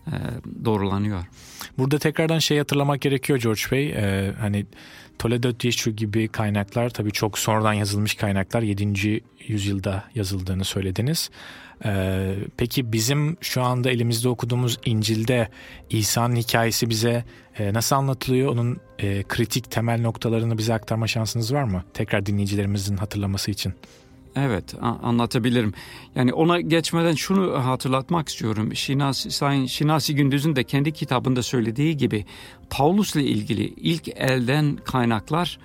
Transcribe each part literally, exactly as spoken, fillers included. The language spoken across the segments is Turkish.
e, doğrulanıyor. Burada tekrardan şey hatırlamak gerekiyor George Bey. Ee, hani Toledo Dicho gibi kaynaklar tabii çok sonradan yazılmış kaynaklar. yedinci yüzyılda yazıldığını söylediniz. Ee, peki bizim şu anda elimizde okuduğumuz İncil'de İsa'nın hikayesi bize e, nasıl anlatılıyor? Onun e, kritik temel noktalarını bize aktarma şansınız var mı? Tekrar dinleyicilerimizin hatırlaması için. Evet, anlatabilirim. Yani ona geçmeden şunu hatırlatmak istiyorum. Şinasi, Sayın Şinasi Gündüz'ün de kendi kitabında söylediği gibi Pavlus'la ilgili ilk elden kaynaklar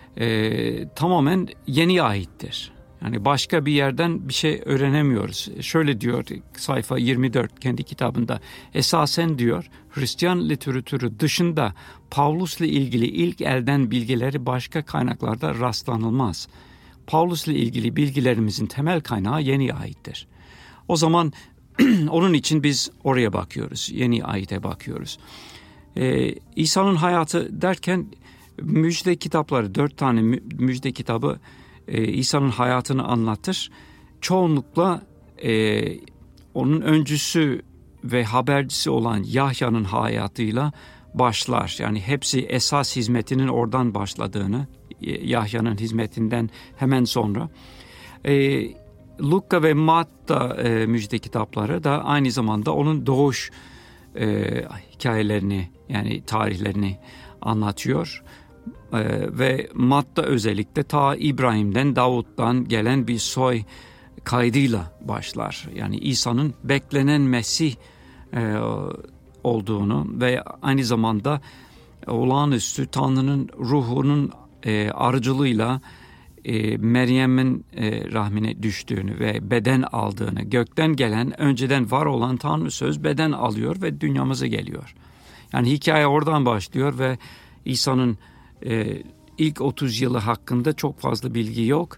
e, tamamen yeniye aittir. Yani başka bir yerden bir şey öğrenemiyoruz. Şöyle diyor sayfa yirmi dört kendi kitabında. Esasen diyor Hristiyan literatürü dışında Pavlus'la ilgili ilk elden bilgileri başka kaynaklarda rastlanılmaz. Pavlus'la ilgili bilgilerimizin temel kaynağı Yeni'ye aittir. O zaman onun için biz oraya bakıyoruz. Yeni'ye aite bakıyoruz. Ee, İsa'nın hayatı derken müjde kitapları, dört tane müjde kitabı e, İsa'nın hayatını anlatır. Çoğunlukla e, onun öncüsü ve habercisi olan Yahya'nın hayatıyla başlar. Yani hepsi esas hizmetinin oradan başladığını, Yahya'nın hizmetinden hemen sonra. E, Luka ve Matta e, müjde kitapları da aynı zamanda onun doğuş e, hikayelerini, yani tarihlerini anlatıyor. E, ve Matta özellikle ta İbrahim'den, Davut'tan gelen bir soy kaydıyla başlar. Yani İsa'nın beklenen Mesih e, olduğunu ve aynı zamanda olağanüstü Tanrı'nın ruhunun e, aracılığıyla e, Meryem'in e, rahmine düştüğünü ve beden aldığını, gökten gelen, önceden var olan Tanrı söz beden alıyor ve dünyamıza geliyor. Yani hikaye oradan başlıyor ve İsa'nın e, ilk otuz yılı hakkında çok fazla bilgi yok.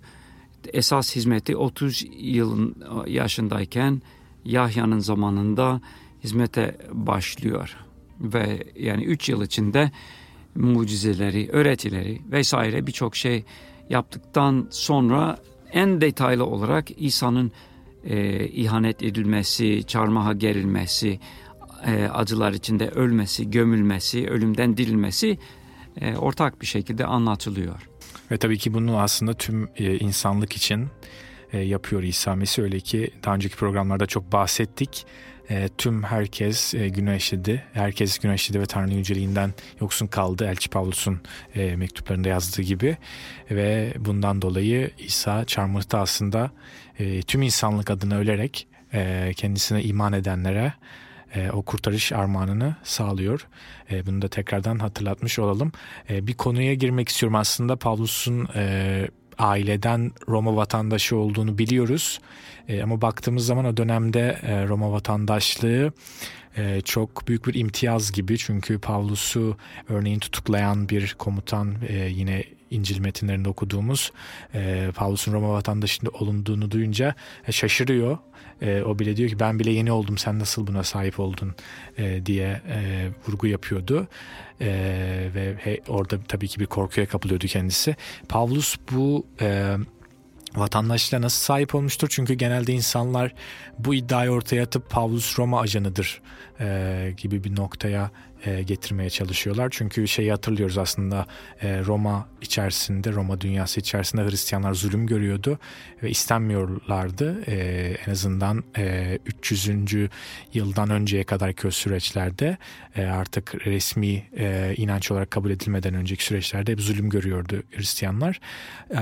Esas hizmeti otuz yılın yaşındayken Yahya'nın zamanında hizmete başlıyor. Ve yani üç yıl içinde mucizeleri, öğretileri vesaire birçok şey yaptıktan sonra en detaylı olarak İsa'nın e, ihanet edilmesi, çarmıha gerilmesi, e, acılar içinde ölmesi, gömülmesi, ölümden dirilmesi e, ortak bir şekilde anlatılıyor. Ve tabii ki bunu aslında tüm e, insanlık için e, yapıyor İsa Mesih. Öyle ki daha önceki programlarda çok bahsettik. E, tüm herkes e, günah işledi. Herkes günah işledi ve Tanrı'nın yüceliğinden yoksun kaldı. Elçi Pavlus'un e, mektuplarında yazdığı gibi. Ve bundan dolayı İsa çarmıhta aslında e, tüm insanlık adına ölerek e, kendisine iman edenlere e, o kurtarış armağanını sağlıyor. E, bunu da tekrardan hatırlatmış olalım. E, bir konuya girmek istiyorum. Aslında Pavlus'un e, aileden Roma vatandaşı olduğunu biliyoruz. E, ama baktığımız zaman o dönemde e, Roma vatandaşlığı e, çok büyük bir imtiyaz gibi. Çünkü Pavlus'u örneğin tutuklayan bir komutan, e, yine İncil metinlerinde okuduğumuz e, Pavlus'un Roma vatandaşında olunduğunu duyunca e, şaşırıyor. E, o bile diyor ki ben bile yeni oldum, sen nasıl buna sahip oldun e, diye e, vurgu yapıyordu. E, ve he, orada tabii ki bir korkuya kapılıyordu kendisi. Pavlus bu e, vatandaşlığa nasıl sahip olmuştur? Çünkü genelde insanlar bu iddiayı ortaya atıp Pavlus Roma ajanıdır e, gibi bir noktaya e, getirmeye çalışıyorlar. Çünkü şeyi hatırlıyoruz aslında, e, Roma içerisinde, Roma dünyası içerisinde Hristiyanlar zulüm görüyordu ve istenmiyorlardı. E, en azından e, üç yüzüncü yıldan önceye kadarki o süreçlerde e, artık resmi e, inanç olarak kabul edilmeden önceki süreçlerde hep zulüm görüyordu Hristiyanlar. E,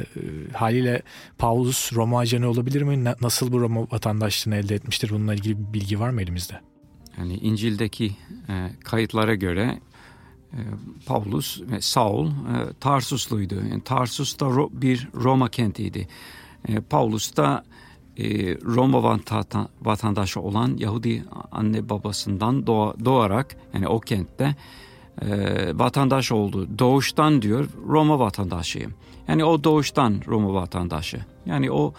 haliyle Pavlus Roma ajanı olabilir mi? Nasıl bu Roma vatandaşlığını elde etmiştir? Bununla ilgili bir bilgi var mı elimizde? Yani İncil'deki e, kayıtlara göre e, Pavlus ve Saul e, Tarsusluydu. Yani Tarsus da Ro- bir Roma kentiydi. E, Pavlus da e, Roma vatan- vatandaşı olan Yahudi anne babasından doğa- doğarak, yani o kentte e, vatandaş oldu. Doğuştan diyor Roma vatandaşıyım. Yani o doğuştan Roma vatandaşı. Yani o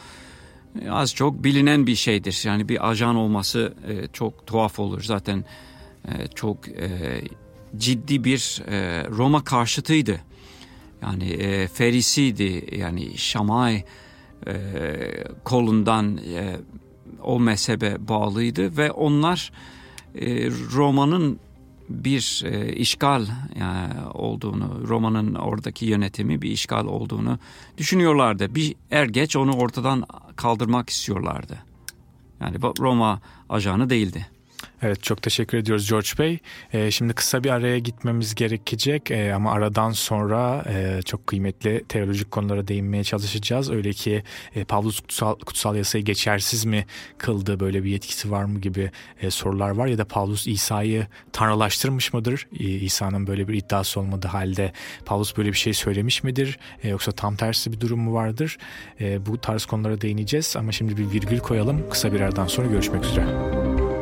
az çok bilinen bir şeydir. Yani bir ajan olması e, çok tuhaf olur. Zaten e, çok e, ciddi bir e, Roma karşıtıydı. Yani e, Ferisiydi. Yani Şamay e, kolundan e, o mezhebe bağlıydı ve onlar e, Roma'nın bir e, işgal yani, olduğunu, Roma'nın oradaki yönetimi bir işgal olduğunu düşünüyorlardı. Bir er geç onu ortadan kaldırmak istiyorlardı. Yani Roma ajanı değildi. Evet, çok teşekkür ediyoruz George Bey. Ee, şimdi kısa bir araya gitmemiz gerekecek ee, ama aradan sonra e, çok kıymetli teolojik konulara değinmeye çalışacağız. Öyle ki e, Pavlus kutsal, kutsal yasayı geçersiz mi kıldı, böyle bir yetkisi var mı gibi e, sorular var. Ya da Pavlus İsa'yı tanrılaştırmış mıdır? E, İsa'nın böyle bir iddiası olmadığı halde Pavlus böyle bir şey söylemiş midir? E, yoksa tam tersi bir durum mu vardır? E, bu tarz konulara değineceğiz ama şimdi bir virgül koyalım. Kısa bir aradan sonra görüşmek üzere.